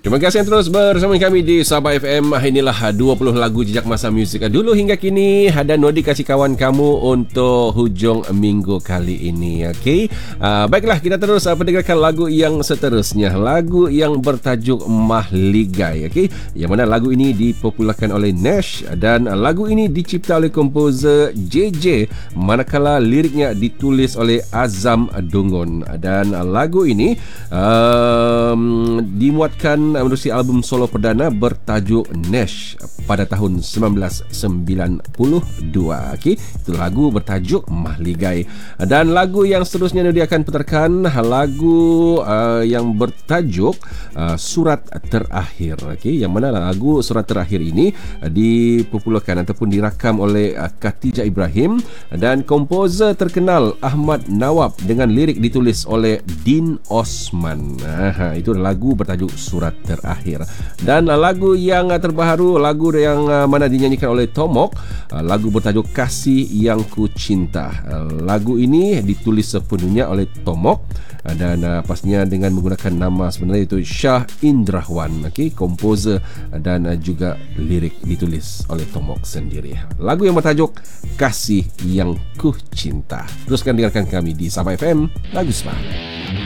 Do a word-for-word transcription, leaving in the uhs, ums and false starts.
Terima kasih yang terus bersama kami di Sabah F M. Inilah dua puluh lagu jejak masa muzik dulu hingga kini. Dan Nodi kasih kawan kamu untuk hujung minggu kali ini. Okey. Uh, baiklah, kita terus uh, pendengarkan lagu yang seterusnya. Lagu yang bertajuk Mahligai. Okey. Yang mana lagu ini dipopularkan oleh Nash dan uh, lagu ini dicipta oleh komposer J J, manakala liriknya ditulis oleh Azam Dungun. Dan uh, lagu ini um, dimuatkan menerusi album solo perdana bertajuk Nash pada tahun sembilan belas sembilan puluh dua. Okey, itu lagu bertajuk Mahligai. Dan lagu yang seterusnya dia akan putarkan lagu uh, yang bertajuk uh, Surat Terakhir. Okey, yang mana lagu Surat Terakhir ini uh, dipopularkan ataupun dirakam oleh uh, Khatijah Ibrahim dan komposer terkenal Ahmad Nawab dengan lirik ditulis oleh Din Osman. Aha, itu lagu bertajuk Surat Terakhir. Dan uh, lagu yang uh, terbaru, lagu yang uh, mana dinyanyikan oleh Tomok, uh, lagu bertajuk Kasih Yang Ku Cinta. Uh, lagu ini ditulis sepenuhnya oleh Tomok uh, dan uh, pastinya dengan menggunakan nama sebenarnya itu Shah Indrahwan. Okey, komposer uh, dan uh, juga lirik ditulis oleh Tomok sendiri. Lagu yang bertajuk Kasih Yang Ku Cinta. Teruskan dengarkan kami di Sabah F M, lagu Sabah.